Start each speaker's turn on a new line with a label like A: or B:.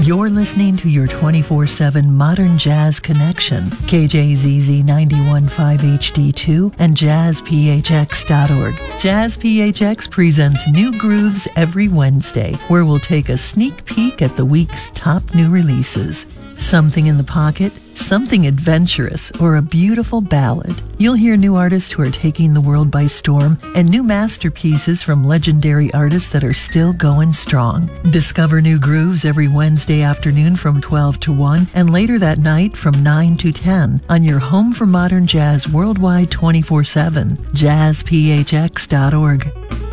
A: You're listening to your 24/7 Modern Jazz Connection, KJZZ 91.5 HD2 and jazzphx.org. Jazz PHX presents new grooves every Wednesday, where we'll take a sneak peek at the week's top new releases. Something in the pocket, something adventurous, or a beautiful ballad. You'll hear new artists who are taking the world by storm and new masterpieces from legendary artists that are still going strong. Discover new grooves every Wednesday afternoon from 12 to 1 and later that night from 9 to 10 on your home for modern jazz worldwide 24/7, jazzphx.org.